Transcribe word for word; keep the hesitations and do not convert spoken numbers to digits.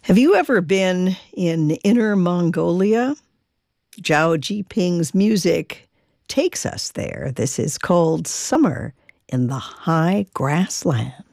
Have you ever been in Inner Mongolia? Zhao Jiping's music takes us there. This is called Summer in the High Grassland.